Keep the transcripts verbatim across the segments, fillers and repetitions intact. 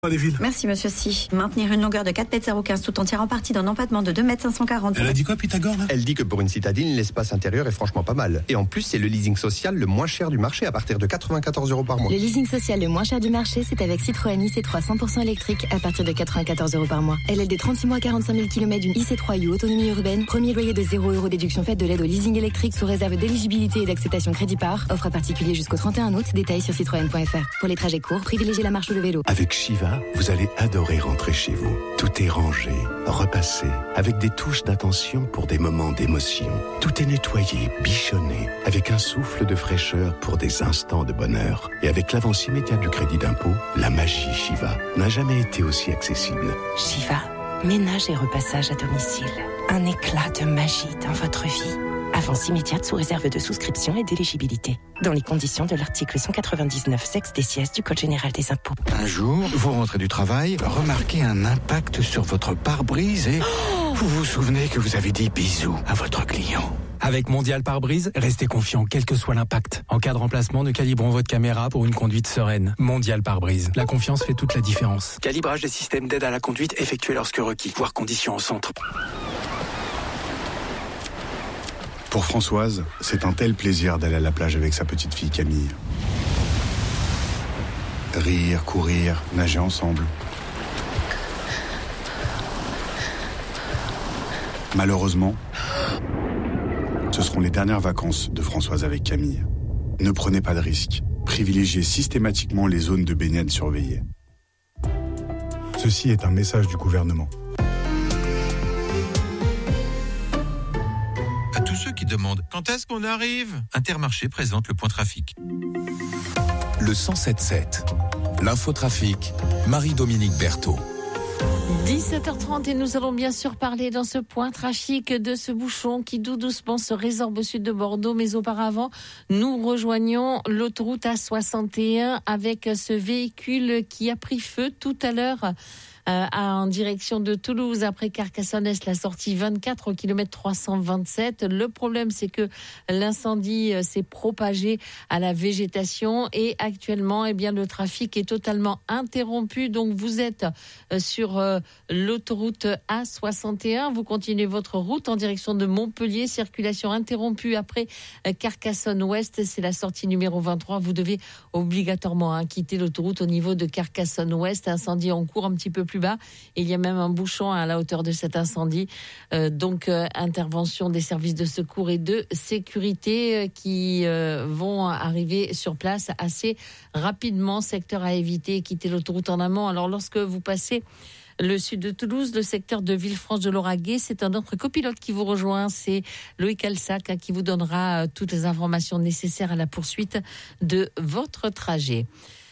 Des villes. Merci monsieur Si. Maintenir une longueur de quatre mètres zéro quinze tout en tirant parti d'un empattement de deux mètres cinq cent quarante. Elle a dit quoi Pythagore là ? Elle dit que pour une citadine, l'espace intérieur est franchement pas mal. Et en plus, c'est le leasing social le moins cher du marché à partir de quatre-vingt-quatorze euros par mois. Le leasing social le moins cher du marché, c'est avec Citroën I C trois cent pour cent électrique à partir de quatre-vingt-quatorze euros par mois. L L D trente-six mois, quarante-cinq mille kilomètres d'une I C trois U autonomie urbaine. Premier loyer de zéro euros, déduction faite de l'aide au leasing électrique sous réserve d'éligibilité et d'acceptation crédit par. Offre à particulier jusqu'au trente et un août. Détails sur citroën point f r. Pour les trajets courts, privilégiez la marche ou le vélo. Avec Shiva, vous allez adorer rentrer chez vous. Tout est rangé, repassé, avec des touches d'attention pour des moments d'émotion. Tout est nettoyé, bichonné, avec un souffle de fraîcheur pour des instants de bonheur. Et avec l'avance immédiate du crédit d'impôt, la magie Shiva n'a jamais été aussi accessible. Shiva, ménage et repassage à domicile. Un éclat de magie dans votre vie. Avance immédiate sous réserve de souscription et d'éligibilité. Dans les conditions de l'article cent quatre-vingt-dix-neuf sexe des sièges du Code général des impôts. Un jour, vous rentrez du travail, remarquez un impact sur votre pare-brise et oh vous vous souvenez que vous avez dit bisous à votre client. Avec Mondial Pare-Brise, restez confiant quel que soit l'impact. En cas de remplacement, nous calibrons votre caméra pour une conduite sereine. Mondial Pare-Brise. La confiance fait toute la différence. Calibrage des systèmes d'aide à la conduite effectué lorsque requis. Voire conditions au centre. Pour Françoise, c'est un tel plaisir d'aller à la plage avec sa petite fille Camille. Rire, courir, nager ensemble. Malheureusement, ce seront les dernières vacances de Françoise avec Camille. Ne prenez pas de risques. Privilégiez systématiquement les zones de baignade surveillées. Ceci est un message du gouvernement. À tous ceux qui demandent quand est-ce qu'on arrive, Intermarché présente le point trafic. Le cent sept sept, l'infotrafic, Marie-Dominique Berthaud. dix-sept heures trente et nous allons bien sûr parler dans ce point trafic de ce bouchon qui tout doucement se résorbe au sud de Bordeaux. Mais auparavant, nous rejoignons l'autoroute A soixante et un avec ce véhicule qui a pris feu tout à l'heure. Euh, en direction de Toulouse, après Carcassonne-Est, la sortie vingt-quatre au kilomètre trois cent vingt-sept. Le problème, c'est que l'incendie euh, s'est propagé à la végétation et actuellement, eh bien, le trafic est totalement interrompu. Donc, vous êtes euh, sur euh, l'autoroute A soixante et un. Vous continuez votre route en direction de Montpellier. Circulation interrompue après euh, Carcassonne-Ouest. C'est la sortie numéro vingt-trois. Vous devez obligatoirement hein, quitter l'autoroute au niveau de Carcassonne-Ouest. Incendie en cours un petit peu plus bas. Et il y a même un bouchon à la hauteur de cet incendie. Euh, donc, euh, intervention des services de secours et de sécurité euh, qui euh, vont arriver sur place assez rapidement. Secteur à éviter, quitter l'autoroute en amont. Alors, lorsque vous passez le sud de Toulouse, le secteur de Villefranche-de-Lauragais, c'est un autre copilote qui vous rejoint. C'est Loïc Alsac hein, qui vous donnera euh, toutes les informations nécessaires à la poursuite de votre trajet.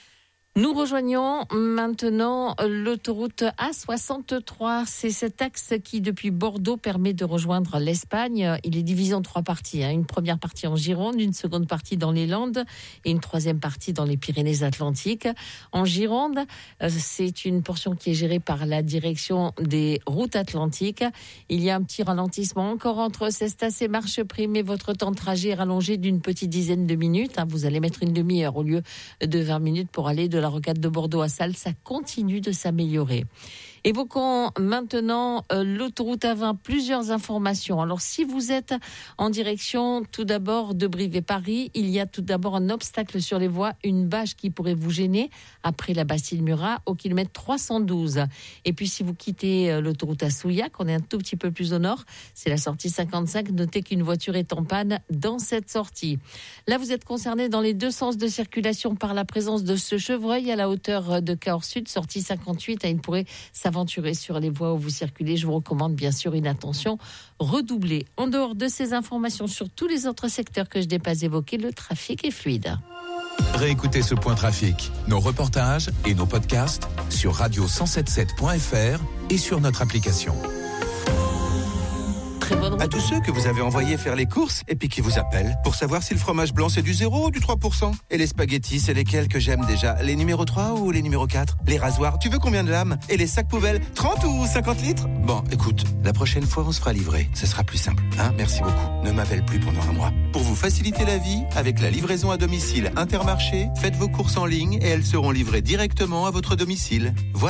Nous rejoignons maintenant l'autoroute A soixante-trois. C'est cet axe qui, depuis Bordeaux, permet de rejoindre l'Espagne. Il est divisé en trois parties. Une première partie en Gironde, une seconde partie dans les Landes et une troisième partie dans les Pyrénées-Atlantiques. En Gironde, c'est une portion qui est gérée par la direction des routes atlantiques. Il y a un petit ralentissement encore entre Cestas et Marcheprime, mais votre temps de trajet est rallongé d'une petite dizaine de minutes. Vous allez mettre une demi-heure au lieu de vingt minutes pour aller de la rocade de Bordeaux à Salles. Ça continue de s'améliorer. Évoquons maintenant euh, l'autoroute A vingt, plusieurs informations. Alors, si vous êtes en direction tout d'abord de Brive-et-Paris, il y a tout d'abord un obstacle sur les voies, une bâche qui pourrait vous gêner après la Bastille-Murat au kilomètre trois cent douze. Et puis, si vous quittez euh, l'autoroute à Souillac, on est un tout petit peu plus au nord, c'est la sortie cinquante-cinq. Notez qu'une voiture est en panne dans cette sortie. Là, vous êtes concerné dans les deux sens de circulation par la présence de ce chevreuil à la hauteur de Cahors Sud, sortie cinquante-huit. Il pourrait s'aventurer sur les voies où vous circulez. Je vous recommande bien sûr une attention redoublée. En dehors de ces informations sur tous les autres secteurs que je n'ai pas évoqués, le trafic est fluide. Réécoutez ce point trafic, nos reportages et nos podcasts sur radio cent soixante-dix-sept point f r et sur notre application. très bonne route. À tous ceux que vous avez envoyés faire les courses et puis qui vous appellent pour savoir si le fromage blanc c'est du zéro ou du trois pour cent. Et les spaghettis, c'est lesquels que j'aime déjà? Les numéros trois ou les numéros quatre? Les rasoirs, tu veux combien de lames? Et les sacs poubelles, trente ou cinquante litres? Bon, écoute, la prochaine fois on se fera livrer. Ce sera plus simple, hein? Merci beaucoup. Ne m'appelle plus pendant un mois. Pour vous faciliter la vie, avec la livraison à domicile Intermarché, faites vos courses en ligne et elles seront livrées directement à votre domicile. Voilà.